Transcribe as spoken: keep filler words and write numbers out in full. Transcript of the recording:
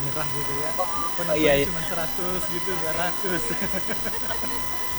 nyerah gitu ya. Oh, iya Penontonnya iya. cuma seratus gitu, dua ratus.